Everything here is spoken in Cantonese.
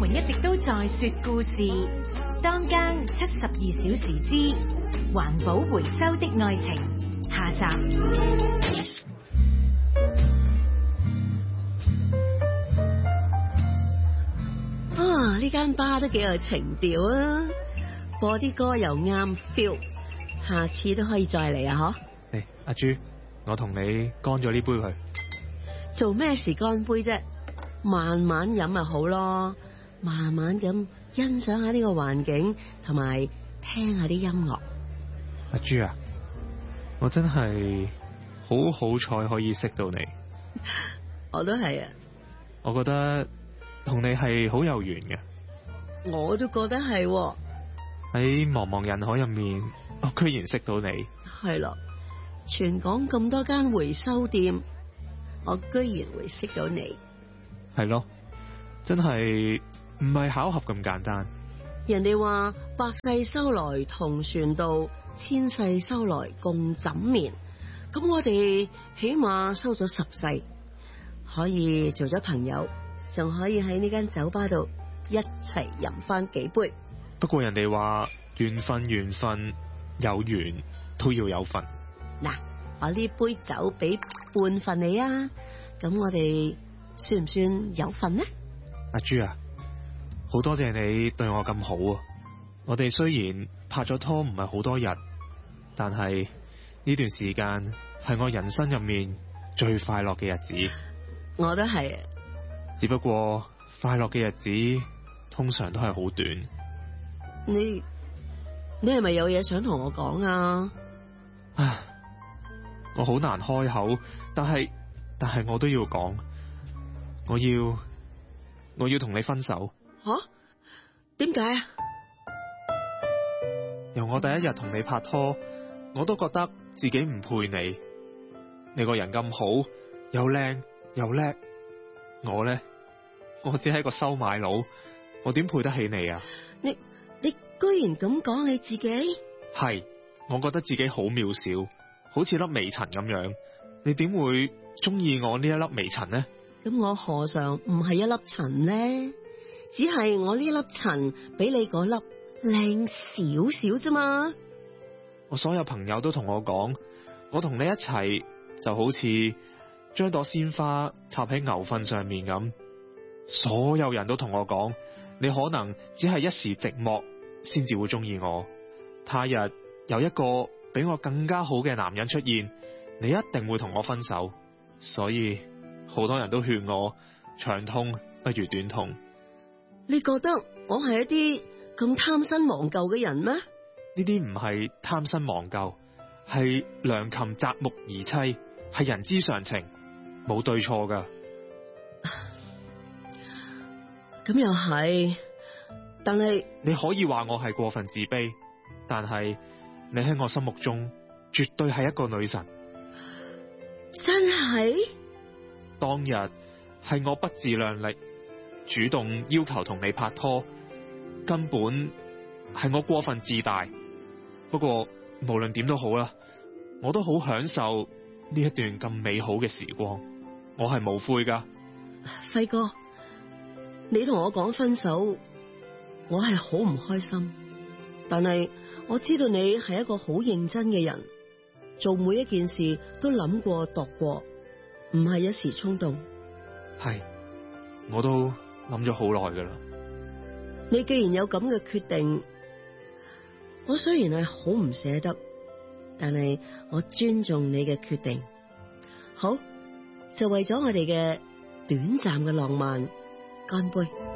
一直都在說故事，當間72小時之環保回收的愛情下集。 呢間吧都幾有情調啊，播啲歌又啱 feel， 下次都可以再嚟啊！ 嗬，阿朱，我同你乾咗呢杯佢。 做咩事乾杯啫？慢慢飲咪好咯，慢慢咁欣賞下呢個環境，同埋聽下啲音樂。 阿朱啊，我真係好好彩可以識到你。 我都係啊， 我覺得同你係好有緣嘅。 我都覺得係喎。 喺茫茫人海入面，我居然識到你。 係咯，全港咁多間回收店，我居然會識到你。 係咯，真係唔係巧合咁簡單。 人哋話百世修來同船渡，千世修來共枕眠。咁我哋起碼修咗10世，可以做咗朋友，仲可以喺呢間酒吧度一齊飲翻幾杯。 不過人哋話緣分有緣都要有份。 嗱，我呢杯酒俾半份你啊，咁我哋算唔算有份呢？ 阿朱啊，好多謝你對我咁好啊！我哋雖然拍咗拖唔係好多日，但係呢段時間係我人生入面最快樂嘅日子。 我都係， 只不過快樂嘅日子通常都係好短。 你係咪有嘢想同我講啊？ 唉，我好難開口，但係我都要講，我要同你分手。 吓？點解啊？ 由我第一日同你拍拖，我都覺得自己唔配你。你個人咁好，又靚又叻，我呢，我只係個收買佬，我點配得起你啊？ 你居然咁講你自己？ 係，我覺得自己好渺小，好似粒微塵咁樣。你點會中意我呢一粒微塵呢？ 咁我何嘗唔係一粒塵呢？只係我呢粒塵比你嗰粒靚少少啫嘛。 我所有朋友都同我講，我同你一齊就好似將朵鮮花插喺牛糞上面咁。所有人都同我講，你可能只係一時寂寞先至會中意我。他日有一個比我更加好嘅男人出現，你一定會同我分手。所以好多人都勸我，長痛不如短痛。 你覺得我係一啲咁貪新忘舊嘅人咩？ 呢啲唔係貪新忘舊，係良禽擇木而棲，係人之常情，冇對錯噶。 咁又係，但係你可以話我係過分自卑，但係你喺我心目中絕對係一個女神。 真係？ 當日係我不自量力，主動要求同你拍拖，根本係我過分自大。不過無論點都好啦，我都好享受呢一段咁美好嘅時光，我係無悔噶。 輝哥，你同我講分手，我係好唔開心，但係我知道你係一個好認真嘅人，做每一件事都諗過度過，唔係一時衝動。 係，我都諗咗好耐噶啦。 你既然有咁嘅決定，我雖然係好唔捨得，但係我尊重你嘅決定。好，就為咗我哋嘅短暫嘅浪漫，乾杯。